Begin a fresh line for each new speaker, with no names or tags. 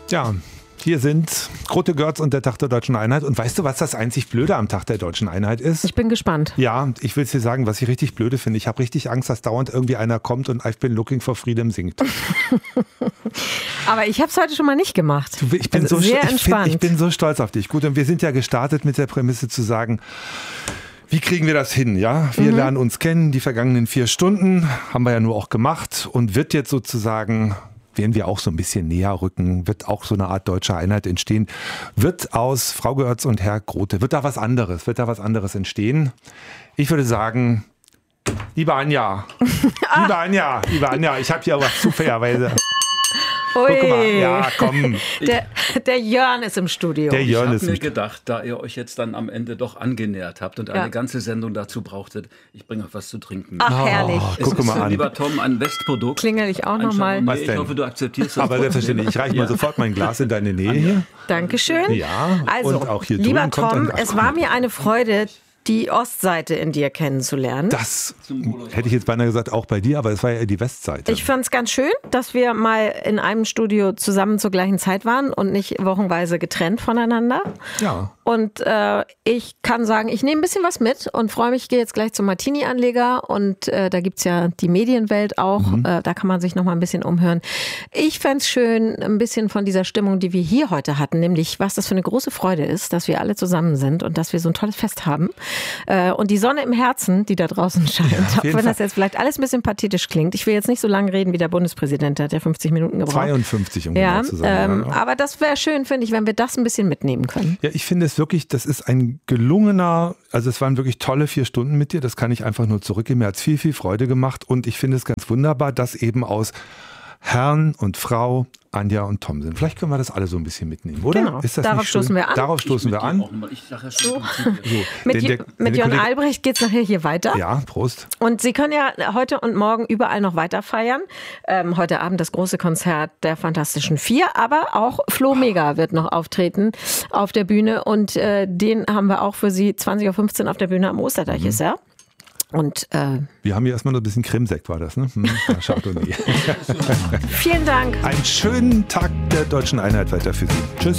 Ja, hier sind Grote Görz und der Tag der Deutschen Einheit. Und weißt du, was das einzig Blöde am Tag der Deutschen Einheit ist?
Ich bin gespannt.
Ja, ich will es dir sagen, was ich richtig blöde finde. Ich habe richtig Angst, dass dauernd irgendwie einer kommt und I've been looking for freedom singt.
Aber ich habe es heute schon mal nicht gemacht.
Ich bin,
also sehr entspannt.
Ich bin so stolz auf dich. Gut, und wir sind ja gestartet mit der Prämisse zu sagen, wie kriegen wir das hin? Ja, wir lernen uns kennen. Die vergangenen 4 Stunden haben wir ja nur auch gemacht und wird jetzt sozusagen... werden wir auch so ein bisschen näher rücken, wird auch so eine Art deutsche Einheit entstehen, wird aus Frau Görz und Herr Grote, wird da was anderes entstehen? Ich würde sagen, liebe Anja, ich habe hier was zufälligerweise. Guck mal, ja, komm.
Der Jörn ist im Studio.
Ich habe mir gedacht, da ihr euch jetzt dann am Ende doch angenähert habt und eine ganze Sendung dazu brauchtet, ich bringe euch was zu trinken.
Ach, herrlich.
Guck mal an.
Lieber Tom, ein Westprodukt.
Klingel ich auch nochmal.
Ich hoffe, du akzeptierst das.
Aber selbstverständlich, ich reiche mal sofort mein Glas in deine Nähe hier.
Dankeschön.
Ja,
also,
und auch hier
lieber Tom, es war mir eine Freude, die Ostseite in dir kennenzulernen.
Das hätte ich jetzt beinahe gesagt, auch bei dir, aber es war ja die Westseite.
Ich fand es ganz schön, dass wir mal in einem Studio zusammen zur gleichen Zeit waren und nicht wochenweise getrennt voneinander.
Ja.
Und ich kann sagen, ich nehme ein bisschen was mit und freue mich, ich gehe jetzt gleich zum Martini-Anleger und da gibt es ja die Medienwelt auch, da kann man sich noch mal ein bisschen umhören. Ich fände es schön, ein bisschen von dieser Stimmung, die wir hier heute hatten, nämlich was das für eine große Freude ist, dass wir alle zusammen sind und dass wir so ein tolles Fest haben. Und die Sonne im Herzen, die da draußen scheint, auch wenn das jetzt vielleicht alles ein bisschen pathetisch klingt. Ich will jetzt nicht so lange reden wie der Bundespräsident, der hat ja 50 Minuten gebraucht.
52 um genau zu sein.
Aber das wäre schön, finde ich, wenn wir das ein bisschen mitnehmen können.
Ja, ich finde es wirklich, das ist ein gelungener, also es waren wirklich tolle 4 Stunden mit dir, das kann ich einfach nur zurückgeben. Mir hat es viel, viel Freude gemacht und ich finde es ganz wunderbar, dass eben aus Herrn und Frau Anja und Tom sind. Vielleicht können wir das alle so ein bisschen mitnehmen, oder?
Genau,
ist das
darauf
nicht schön?
stoßen wir an.
Darauf stoßen wir an.
Ich sage ja schon,
Mit Jörn Albrecht geht es nachher hier weiter.
Ja, Prost.
Und Sie können ja heute und morgen überall noch weiter feiern. Heute Abend das große Konzert der Fantastischen Vier, aber auch Flo Mega wird noch auftreten auf der Bühne und den haben wir auch für Sie 20.15 Uhr auf der Bühne am Osterdeich ist er. Und
wir haben hier erstmal noch ein bisschen Cremesekt, war das, ne? Chardonnay.
Vielen Dank.
Einen schönen Tag der Deutschen Einheit weiter für Sie. Tschüss.